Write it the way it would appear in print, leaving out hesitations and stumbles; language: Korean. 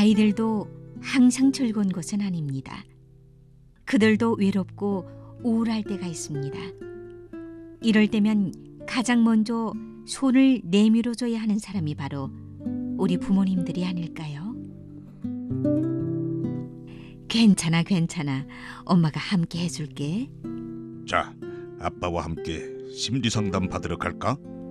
아이들도 항상 즐거운 것은 아닙니다. 그들도 외롭고 우울할 때가 있습니다. 이럴 때면 가장 먼저 손을 내밀어줘야 하는 사람이 바로 우리 부모님들이 아닐까요? 괜찮아, 괜찮아. 엄마가 함께 해줄게. 자, 아빠와 함께 심리 상담 받으러 갈까?